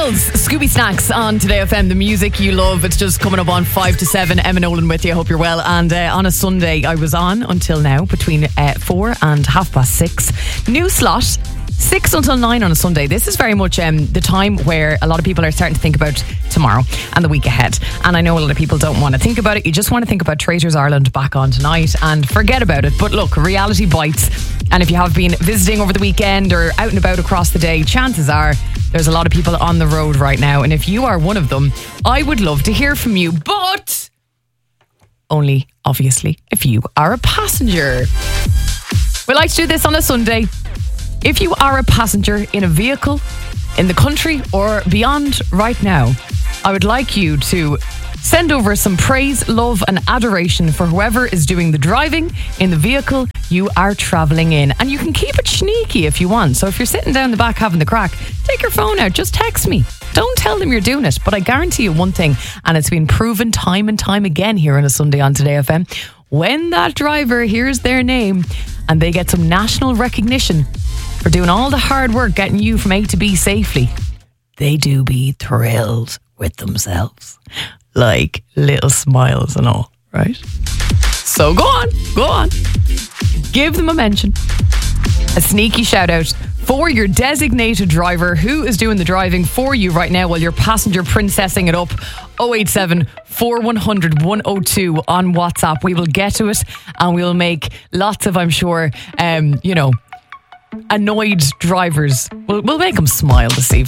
Girls, Scooby Snacks on Today FM, the music you love. It's just coming up on 5 to 7. Emma Nolan with you. I hope you're well. And on a Sunday, I was on until now between 4 and 6:30. New slot, 6 until 9 on a Sunday. This is very much the time where a lot of people are starting to think about tomorrow and the week ahead. And I know a lot of people don't want to think about it. You just want to think about Traitors Ireland back on tonight and forget about it. But look, reality bites. And if you have been visiting over the weekend or out and about across the day, chances are there's a lot of people on the road right now. And if you are one of them, I would love to hear from you. But only, obviously, if you are a passenger. We like to do this on a Sunday. If you are a passenger in a vehicle, in the country or beyond right now, I would like you to send over some praise, love and adoration for whoever is doing the driving in the vehicle you are travelling in. And you can keep it sneaky if you want. So if you're sitting down the back having the crack, take your phone out, just text me. Don't tell them you're doing it. But I guarantee you one thing, and it's been proven time and time again here on a Sunday on Today FM, when that driver hears their name and they get some national recognition for doing all the hard work getting you from A to B safely, they do be thrilled with themselves. Like little smiles and all, right? So go on. Give them a mention. A sneaky shout out for your designated driver who is doing the driving for you right now while you're passenger princessing it up. 087 4100 102 on WhatsApp. We will get to it and we'll make lots of, I'm sure, annoyed drivers. We'll make them smile this evening.